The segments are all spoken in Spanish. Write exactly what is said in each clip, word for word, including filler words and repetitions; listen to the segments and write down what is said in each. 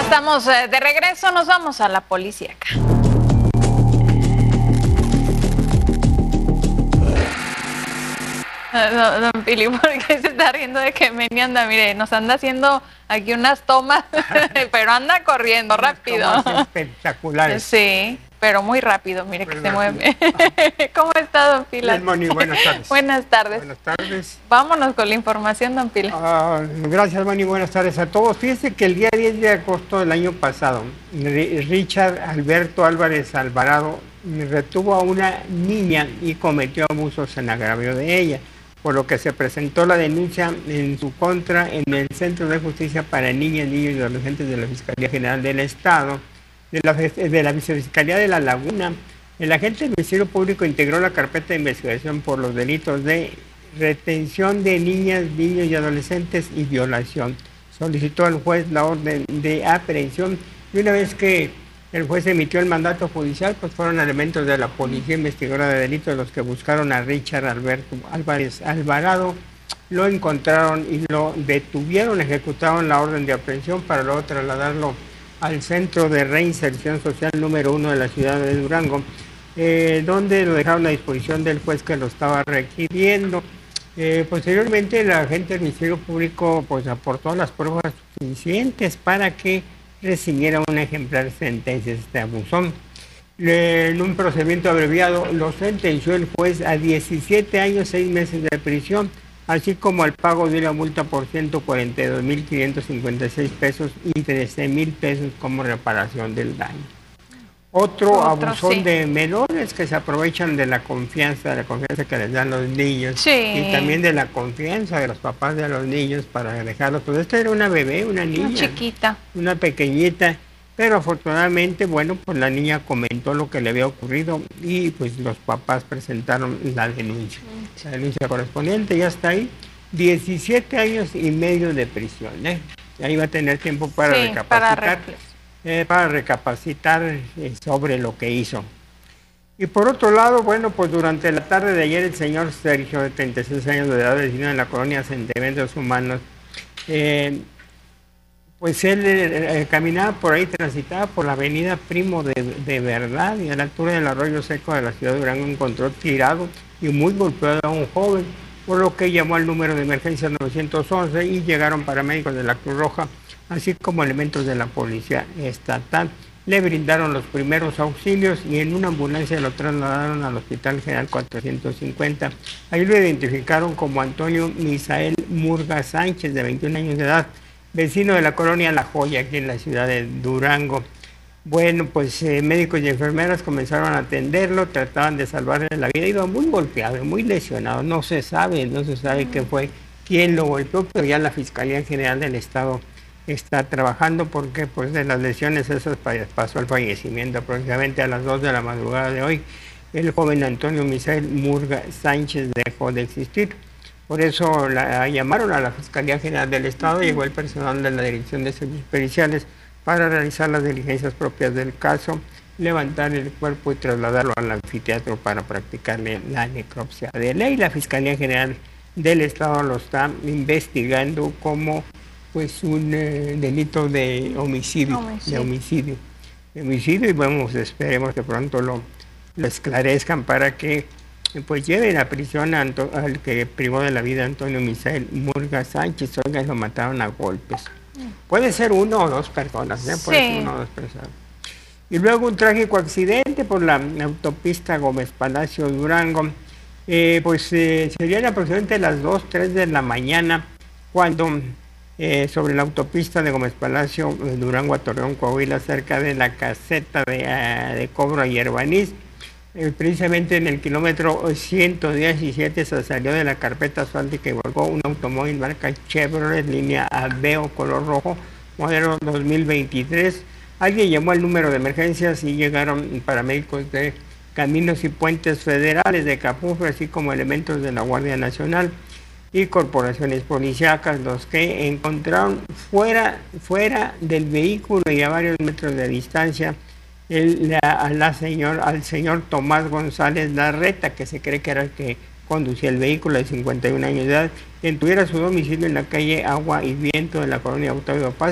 Estamos eh, de regreso, nos vamos a la policíaca. Don, don Pili, ¿por qué se está riendo de que Meni anda? Mire, nos anda haciendo aquí unas tomas, pero anda corriendo unas rápido. Tomas espectaculares. Sí, pero muy rápido, mire muy que rápido. Se mueve. ¿Cómo está, don Pila? Bien, Moni, buenas tardes. Buenas tardes. Buenas tardes. Vámonos con la información, don Pila. Uh, gracias, Moni, buenas tardes a todos. Fíjense que el día diez de agosto del año pasado, Richard Alberto Álvarez Alvarado retuvo a una niña y cometió abusos en agravio de ella, por lo que se presentó la denuncia en su contra en el Centro de Justicia para Niñas, Niños y Adolescentes de la Fiscalía General del Estado, de la, de la Vicefiscalía de La Laguna. El agente del Ministerio Público integró la carpeta de investigación por los delitos de retención de niñas, niños y adolescentes y violación. Solicitó al juez la orden de aprehensión y una vez que el juez emitió el mandato judicial, pues fueron elementos de la Policía Investigadora de Delitos los que buscaron a Richard Alberto Álvarez Alvarado, lo encontraron y lo detuvieron, ejecutaron la orden de aprehensión para luego trasladarlo al Centro de Reinserción Social número uno de la ciudad de Durango, eh, donde lo dejaron a disposición del juez que lo estaba requiriendo. Eh, posteriormente, el agente del Ministerio Público pues aportó las pruebas suficientes para que recibiera una ejemplar sentencia de este abusón. Le, en un procedimiento abreviado, lo sentenció el juez a diecisiete años, seis meses de prisión, así como al pago de una multa por ciento cuarenta y dos mil quinientos cincuenta y seis pesos y trece mil pesos como reparación del daño. Otro, Otro abusón sí. de menores que se aprovechan de la confianza, de la confianza que les dan los niños, sí. y también de la confianza de los papás de los niños para dejarlos. Pues esta era una bebé, una niña. Una chiquita. Una pequeñita, pero afortunadamente, bueno, pues la niña comentó lo que le había ocurrido y pues los papás presentaron la denuncia. La denuncia correspondiente ya está ahí. diecisiete años y medio de prisión, ¿eh? Ahí va a tener tiempo para sí, recapacitar. Para Eh, para recapacitar eh, sobre lo que hizo. Y por otro lado, bueno, pues durante la tarde de ayer el señor Sergio, de treinta y seis años de edad, vecino en la colonia Asentamientos Humanos, eh, pues él eh, caminaba por ahí, transitaba por la avenida Primo de, de Verdad, y a la altura del arroyo seco de la ciudad de Durango encontró tirado y muy golpeado a un joven, por lo que llamó al número de emergencia novecientos once y llegaron paramédicos de la Cruz Roja, así como elementos de la Policía Estatal. Le brindaron los primeros auxilios y en una ambulancia lo trasladaron al Hospital General cuatrocientos cincuenta. Ahí lo identificaron como Antonio Misael Murga Sánchez, de veintiún años de edad, vecino de la colonia La Joya, aquí en la ciudad de Durango. Bueno, pues eh, médicos y enfermeras comenzaron a atenderlo, trataban de salvarle la vida. Iba muy golpeado, muy lesionado. No se sabe, no se sabe qué fue, quién lo golpeó, pero ya la Fiscalía General del Estado está trabajando porque pues de las lesiones esas pasó el fallecimiento aproximadamente a las dos de la madrugada de hoy. El joven Antonio Misael Murga Sánchez dejó de existir. Por eso la llamaron a la Fiscalía General del Estado, llegó el personal de la Dirección de Servicios Periciales para realizar las diligencias propias del caso, levantar el cuerpo y trasladarlo al anfiteatro para practicarle la necropsia de ley. La Fiscalía General del Estado lo está investigando como pues un eh, delito de homicidio, homicidio, de homicidio, de homicidio, y vamos, esperemos que pronto lo, lo esclarezcan para que pues lleven a prisión a Anto, al que privó de la vida a Antonio Misael Murga Sánchez. Oiga, lo mataron a golpes. Puede ser uno o dos personas, ¿eh? Puede sí. ser uno o dos personas. Y luego un trágico accidente por la autopista Gómez Palacio Durango, eh, pues eh, serían aproximadamente las dos, tres de la mañana, cuando Eh, sobre la autopista de Gómez Palacio, de Durango a Torreón, Coahuila, cerca de la caseta de, uh, de cobro a Yerbaniz, eh, precisamente en el kilómetro ciento diecisiete se salió de la carpeta asfáltica y volcó un automóvil marca Chevrolet, línea Aveo, color rojo, modelo dos mil veintitrés. Alguien llamó al número de emergencias y llegaron paramédicos de Caminos y Puentes Federales de Capufre, así como elementos de la Guardia Nacional y corporaciones policíacas, los que encontraron fuera, fuera del vehículo y a varios metros de distancia el, la, a la señor, al señor Tomás González Larreta, que se cree que era el que conducía el vehículo, de cincuenta y un años de edad, quien tuviera su domicilio en la calle Agua y Viento de la colonia Octavio Paz,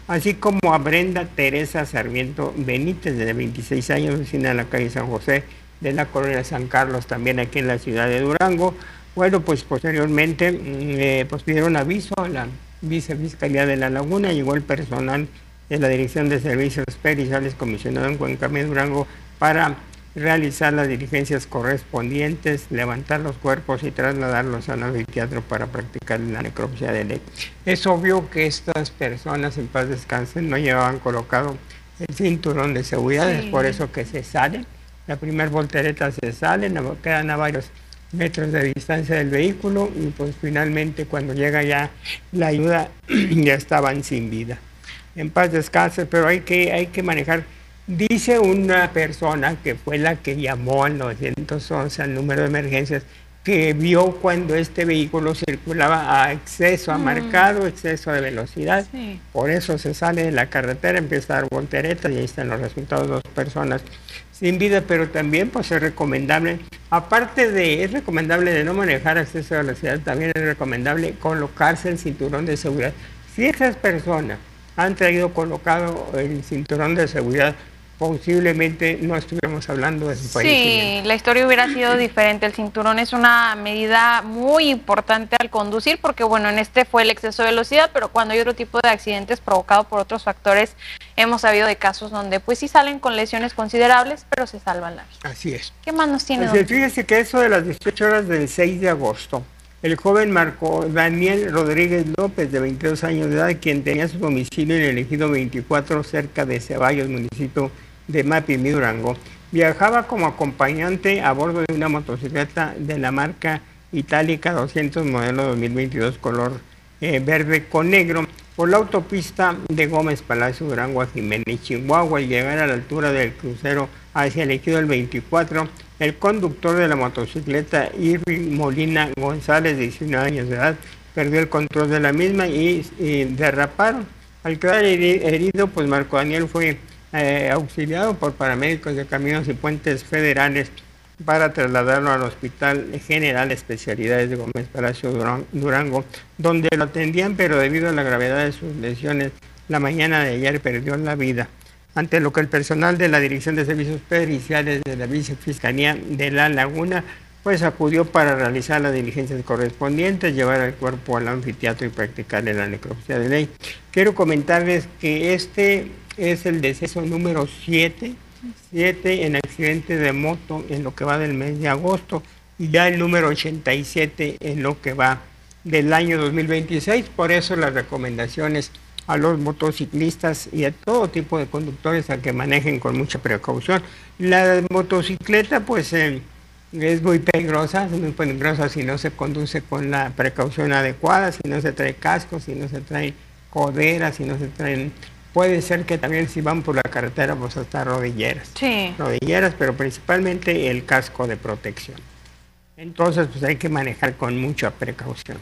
así como a Brenda Teresa Sarmiento Benítez, de veintiséis años, vecina de la calle San José, de la colonia San Carlos, también aquí en la ciudad de Durango. Bueno, pues posteriormente eh, pues pidieron aviso a la Vicefiscalía de La Laguna, llegó el personal de la Dirección de Servicios Periciales comisionado en Cuenca, Durango, para realizar las diligencias correspondientes, levantar los cuerpos y trasladarlos al anfiteatro para practicar la necropsia de ley. Es obvio que estas personas, en paz descansen, no llevaban colocado el cinturón de seguridad, sí. Es por eso que se salen. La primer voltereta se sale, quedan a varios metros de distancia del vehículo y pues finalmente cuando llega ya la ayuda ya estaban sin vida. En paz descanse, pero hay que, hay que manejar. Dice una persona que fue la que llamó al nueve once, al número de emergencias, que vio cuando este vehículo circulaba a exceso, a marcado exceso de velocidad. Sí. Por eso se sale de la carretera, empieza a dar volteretas y ahí están los resultados, dos personas sin vida, pero también pues es recomendable, aparte de, es recomendable de no manejar a exceso de velocidad, también es recomendable colocarse el cinturón de seguridad. Si esas personas han traído colocado el cinturón de seguridad, posiblemente no estuviéramos hablando de su país. Sí, la historia hubiera sido diferente. El cinturón es una medida muy importante al conducir porque, bueno, en este fue el exceso de velocidad, pero cuando hay otro tipo de accidentes provocados por otros factores, hemos sabido de casos donde pues sí salen con lesiones considerables, pero se salvan la vida. Así es. ¿Qué más nos tiene? Pues, fíjese que eso de las dieciocho horas del seis de agosto, el joven Marco Daniel Rodríguez López, de veintidós años de edad, quien tenía su domicilio en el ejido veinticuatro, cerca de Ceballos, municipio de Mapimí, Durango, viajaba como acompañante a bordo de una motocicleta de la marca Itálica doscientos, modelo dos mil veintidós, color eh, verde con negro, por la autopista de Gómez Palacio, Durango a Jiménez, Chihuahua. Al llegar a la altura del crucero hacia el ejido del veinticuatro, el conductor de la motocicleta, Irving Molina González, de diecinueve años de edad, perdió el control de la misma y, y derraparon. Al quedar herido, pues Marco Daniel fue eh, auxiliado por paramédicos de Caminos y Puentes Federales para trasladarlo al Hospital General Especialidades de Gómez Palacio, Durango, donde lo atendían, pero debido a la gravedad de sus lesiones, la mañana de ayer perdió la vida. Ante lo que el personal de la Dirección de Servicios Periciales de la Vicefiscalía de La Laguna pues acudió para realizar las diligencias correspondientes, llevar el cuerpo al anfiteatro y practicarle la necropsia de ley. Quiero comentarles que este es el deceso número siete, siete en accidente de moto en lo que va del mes de agosto, y ya el número ochenta y siete en lo que va del año dos mil veintiséis. Por eso las recomendaciones a los motociclistas y a todo tipo de conductores a que manejen con mucha precaución. La motocicleta pues eh, es muy peligrosa, es muy peligrosa si no se conduce con la precaución adecuada, si no se trae casco, si no se trae coderas, si no se traen... Puede ser que también si van por la carretera pues hasta rodilleras. Sí. Rodilleras, pero principalmente el casco de protección. Entonces pues hay que manejar con mucha precaución.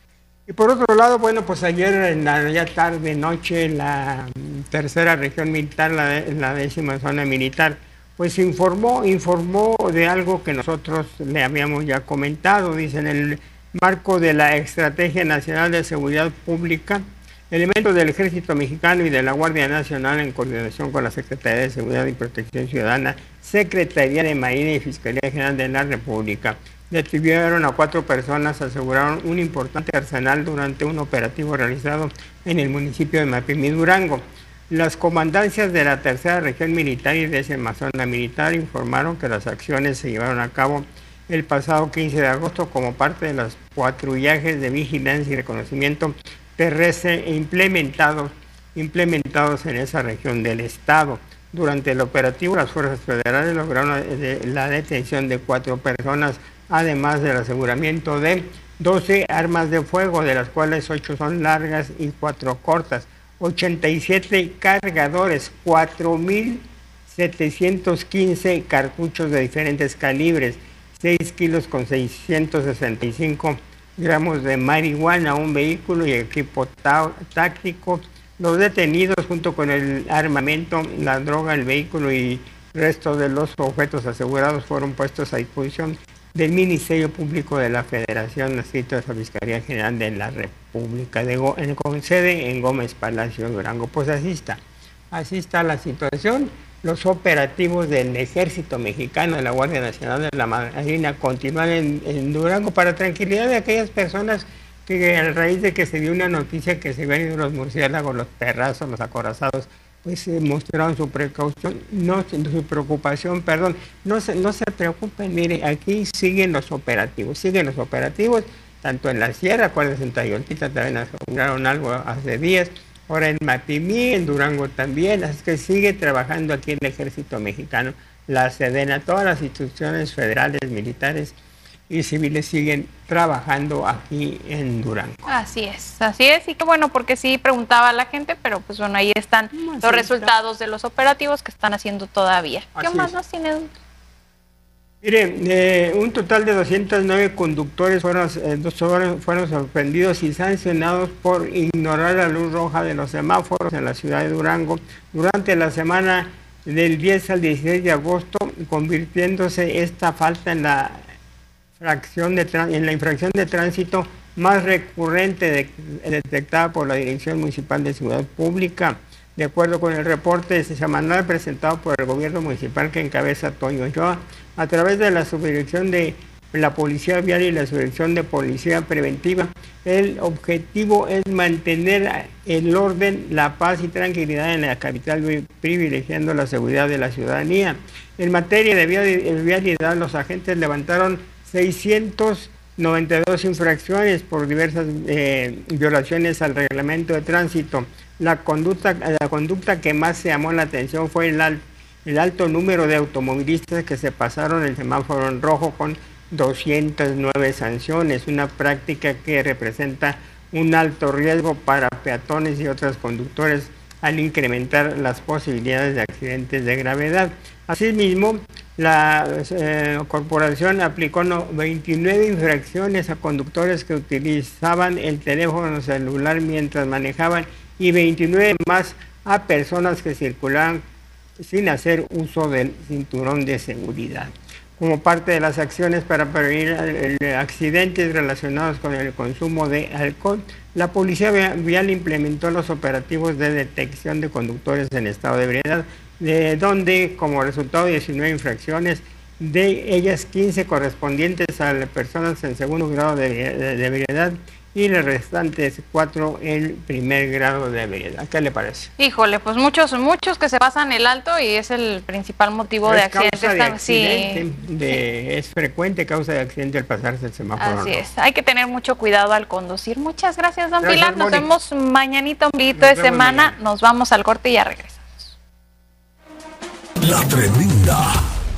Y por otro lado, bueno, pues ayer en la ya tarde, noche, la tercera región militar, la, de, la décima zona militar, pues informó, informó de algo que nosotros le habíamos ya comentado. Dice, en el marco de la Estrategia Nacional de Seguridad Pública, elementos del Ejército Mexicano y de la Guardia Nacional, en coordinación con la Secretaría de Seguridad y Protección Ciudadana, Secretaría de Marina y Fiscalía General de la República, detuvieron a cuatro personas, aseguraron un importante arsenal durante un operativo realizado en el municipio de Mapimí, Durango. Las comandancias de la tercera región militar y décima zona militar informaron que las acciones se llevaron a cabo el pasado quince de agosto como parte de los patrullajes de vigilancia y reconocimiento terrestre implementados, implementados en esa región del estado. Durante el operativo, las fuerzas federales lograron la detención de cuatro personas, además del aseguramiento de doce armas de fuego, de las cuales ocho son largas y cuatro cortas, ochenta y siete cargadores, cuatro mil setecientos quince cartuchos de diferentes calibres, seis kilos con seiscientos sesenta y cinco gramos de marihuana, un vehículo y equipo táctico. Los detenidos, junto con el armamento, la droga, el vehículo y resto de los objetos asegurados, fueron puestos a disposición del Ministerio Público de la Federación, adscrito a la Fiscalía General de la República, de Go en, con sede en Gómez Palacio, Durango. Pues así está, así está la situación. Los operativos del Ejército Mexicano, de la Guardia Nacional, de la Marina, continúan en, en Durango para tranquilidad de aquellas personas que a raíz de que se dio una noticia que se habían ido los murciélagos, los perrazos, los acorazados, pues eh, mostraron su precaución, no su preocupación, perdón, no se, no se preocupen, mire, aquí siguen los operativos, siguen los operativos, tanto en la sierra, acuérdense, en Tayoltita también aseguraron algo hace días, ahora en Mapimí, en Durango también, así que sigue trabajando aquí el Ejército Mexicano, la Sedena, todas las instituciones federales, militares y civiles siguen trabajando aquí en Durango. Así es, así es, y que bueno, porque sí preguntaba a la gente, pero pues bueno, ahí están no, los resultados está. de los operativos que están haciendo todavía. ¿Qué así más es. nos tiene? Mire, eh, un total de doscientos nueve conductores fueron, eh, fueron, fueron sorprendidos y sancionados por ignorar la luz roja de los semáforos en la ciudad de Durango durante la semana del diez al dieciséis de agosto, convirtiéndose esta falta en la fracción de en la infracción de tránsito más recurrente de, detectada por la Dirección Municipal de Seguridad Pública, de acuerdo con el reporte semanal presentado por el gobierno municipal que encabeza Toño Ochoa, a través de la subdirección de la Policía Vial y la subdirección de Policía Preventiva. El objetivo es mantener el orden, la paz y tranquilidad en la capital, privilegiando la seguridad de la ciudadanía. En materia de vialidad, los agentes levantaron seiscientas noventa y dos infracciones por diversas eh, violaciones al reglamento de tránsito. La conducta, la conducta que más se llamó la atención fue el, al, el alto número de automovilistas que se pasaron el semáforo en rojo con doscientas nueve sanciones, una práctica que representa un alto riesgo para peatones y otros conductores al incrementar las posibilidades de accidentes de gravedad. Asimismo, la eh, corporación aplicó no, veintinueve infracciones a conductores que utilizaban el teléfono celular mientras manejaban y veintinueve más a personas que circulaban sin hacer uso del cinturón de seguridad. Como parte de las acciones para prevenir accidentes relacionados con el consumo de alcohol, la Policía Vial implementó los operativos de detección de conductores en estado de ebriedad, de donde como resultado diecinueve infracciones, de ellas quince correspondientes a las personas en segundo grado de, de, de ebriedad y los restantes cuatro en primer grado de ebriedad. ¿Qué le parece? Híjole, pues muchos, muchos que se pasan el alto y es el principal motivo de accidentes. De accidente, sí. de, es frecuente causa de accidente el pasarse el semáforo. Así no. es, hay que tener mucho cuidado al conducir. Muchas gracias, don gracias, Pilar. Nos Moni. vemos mañanita, un grito de semana. Mañana. Nos vamos al corte y ya regresamos. La Tremenda.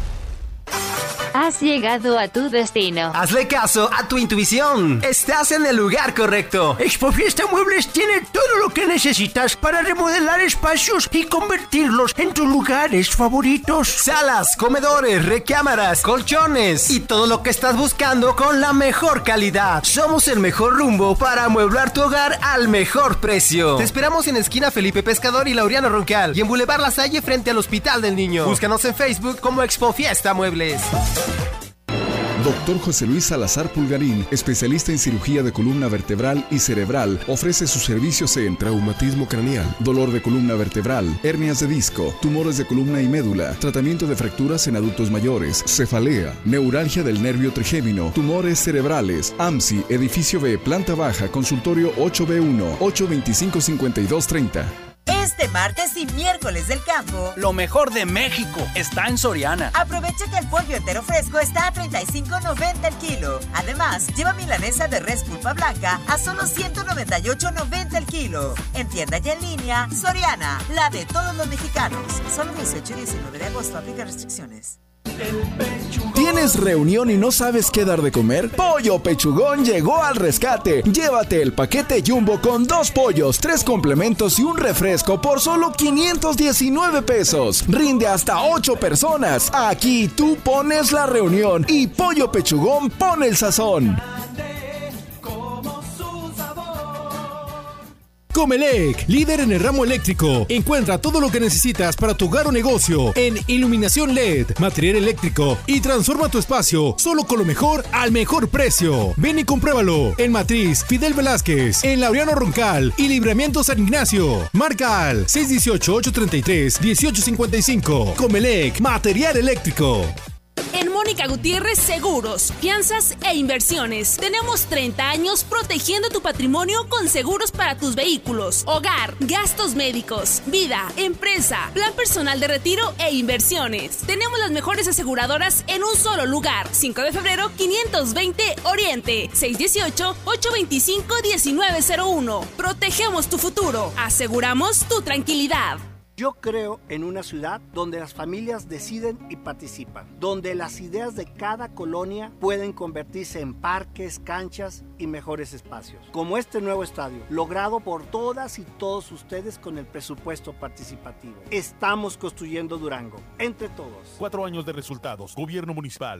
Has llegado a tu destino. Hazle caso a tu intuición. Estás en el lugar correcto. Expofiesta Muebles tiene todo lo que necesitas para remodelar espacios y convertirlos en tus lugares favoritos. Salas, comedores, recámaras, colchones y todo lo que estás buscando con la mejor calidad. Somos el mejor rumbo para amueblar tu hogar al mejor precio. Te esperamos en esquina Felipe Pescador y Laureano Roncal y en Boulevard La Salle frente al Hospital del Niño. Búscanos en Facebook como Expofiesta Muebles. Doctor José Luis Salazar Pulgarín, especialista en cirugía de columna vertebral y cerebral, ofrece sus servicios en traumatismo craneal, dolor de columna vertebral, hernias de disco, tumores de columna y médula, tratamiento de fracturas en adultos mayores, cefalea, neuralgia del nervio trigémino, tumores cerebrales. A M S I, edificio B, planta baja, consultorio ocho B uno, ocho veinticinco cincuenta y dos treinta. Este martes y miércoles del campo, lo mejor de México está en Soriana. Aprovecha que el pollo entero fresco está a treinta y cinco noventa el kilo. Además, lleva milanesa de res pulpa blanca a solo ciento noventa y ocho noventa el kilo. En tienda y en línea, Soriana, la de todos los mexicanos. Solo dieciocho y diecinueve de agosto, aplica restricciones. ¿Tienes reunión y no sabes qué dar de comer? Pollo Pechugón llegó al rescate. Llévate el paquete Jumbo con dos pollos, tres complementos y un refresco por solo quinientos diecinueve pesos. Rinde hasta ocho personas. Aquí tú pones la reunión y Pollo Pechugón pone el sazón. Comelec, líder en el ramo eléctrico. Encuentra todo lo que necesitas para tu hogar o negocio en iluminación L E D, material eléctrico y transforma tu espacio solo con lo mejor al mejor precio. Ven y compruébalo en Matriz Fidel Velázquez, en Laureano Roncal y Libramiento San Ignacio. Marca al seis uno ocho, ocho tres tres, uno ocho cinco cinco. Comelec, material eléctrico. En Mónica Gutiérrez Seguros, Fianzas e Inversiones. Tenemos treinta años protegiendo tu patrimonio con seguros para tus vehículos, hogar, gastos médicos, vida, empresa, plan personal de retiro e inversiones. Tenemos las mejores aseguradoras en un solo lugar. cinco de febrero, quinientos veinte Oriente, seis uno ocho, ocho dos cinco, uno nueve cero uno. Protegemos tu futuro. Aseguramos tu tranquilidad. Yo creo en una ciudad donde las familias deciden y participan, donde las ideas de cada colonia pueden convertirse en parques, canchas y mejores espacios, como este nuevo estadio, logrado por todas y todos ustedes con el presupuesto participativo. Estamos construyendo Durango, entre todos. Cuatro años de resultados, Gobierno Municipal.